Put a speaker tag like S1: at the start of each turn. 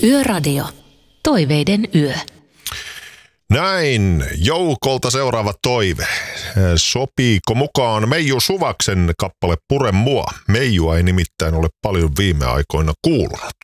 S1: Yöradio. Toiveiden yö.
S2: Näin, joukolta seuraava toive. Sopiiko mukaan Meiju Suvaksen kappale Pure mua? Meijua ei nimittäin ole paljon viime aikoina kuulunut.